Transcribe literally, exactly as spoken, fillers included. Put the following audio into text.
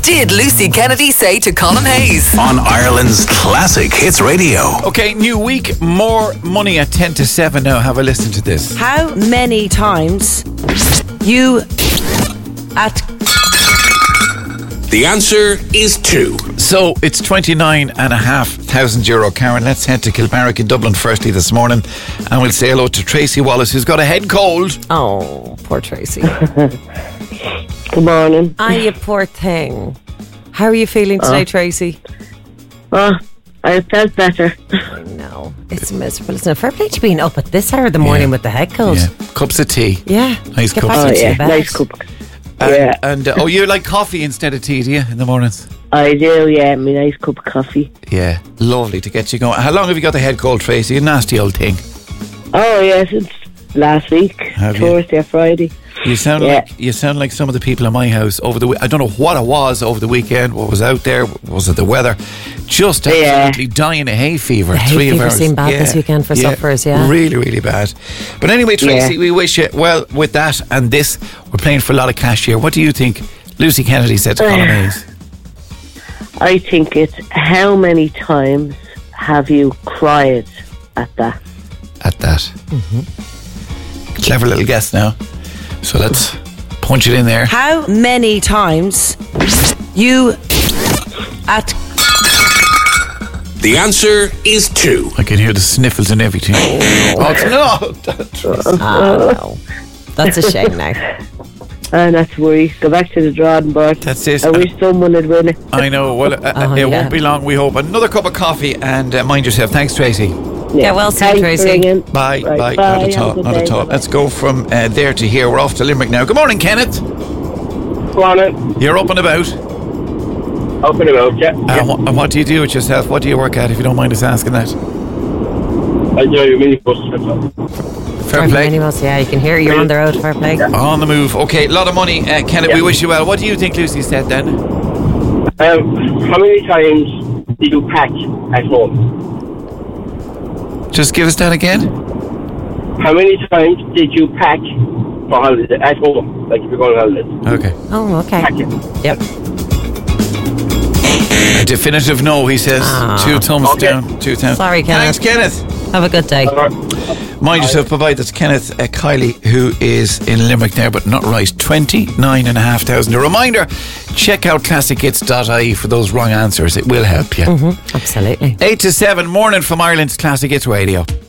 did Lucy Kennedy say to Colin Hayes? On Ireland's Classic Hits Radio. Okay, new week, more money at ten to seven now. Have a listen to this. How many times you at... The answer is two. So it's twenty-nine and a half thousand euro. Karen, let's head to Kilmarnock in Dublin firstly this morning, and we'll say hello to Tracy Wallace, who's got a head cold. Oh, poor Tracy. Good morning. Ah, you poor thing. How are you feeling today, Oh. Tracy? Oh, I felt better. I know. It's miserable, isn't it? Fair play to being up at this hour of the morning Yeah. with the head cold. Yeah, cups of tea. Yeah. Nice Get cups back of Oh into tea. yeah, bed. nice cup. And, Yeah, and uh, oh, you like coffee instead of tea, do you, in the mornings? I do. Yeah, my nice cup of coffee. Yeah, lovely to get you going. How long have you got the head cold, Tracy? A nasty old thing. Oh yeah, since last week, Have you? Thursday or Friday. You sound Yeah. like you sound like some of the people in my house over the. we- I don't know what it was over the weekend. What was out there? Was it the weather? Just absolutely dying of hay fever. The hay Three of fever ours. seemed bad this weekend for sufferers, yeah. Really, really bad. But anyway, Tracy, Yeah. we wish you well with that and this. We're playing for a lot of cash here. What do you think? Lucy Kennedy said to Colin Hayes. I think it's how many times have you cried at that? At that. Clever little guess now. So let's punch it in there. How many times you at... The answer is two. I can hear the sniffles and everything. Oh, it's, no. Ah, no. That's a shame now. And that's worry. Go back to the drawing board. That's it. I wish someone had won it. I know. Well, uh, Oh, it yeah. won't be long, we hope. Another cup of coffee and uh, mind yourself. Thanks, Tracy. Yeah, well soon, Thanks for Tracy. ringing. Bye, Right, bye. bye. Not Have at a all. good Not day. at all. Bye-bye. Let's go from uh, there to here. We're off to Limerick now. Good morning, Kenneth. Go on in. You're up and about. Up and about, yeah. Uh, wh- and what do you do with yourself? What do you work at, if you don't mind us asking that? I drive a minibus. Fair play. Animals, yeah, you can hear you're on the road. Fair play. On the move. Okay, a lot of money. Uh, Kenneth, we wish you well. What do you think Lucy said then? Um, how many times did you pack at home? Just give us that again. How many times did you pack for holiday at home? Like if you're going on holidays. Okay. Oh, okay. Pack it. Yep. A definitive no, he says. Ah. Two thumbs Okay. down. Two thumbs. Sorry, Kenneth. Thanks, Kenneth. Have a good day. Mind yourself, bye-bye. That's Kenneth uh, Kiley, who is in Limerick now, but not right. twenty-nine and a half thousand. A reminder, check out classic hits dot I E for those wrong answers. It will help you. Mm-hmm, absolutely. eight to seven, morning from Ireland's Classic Hits Radio.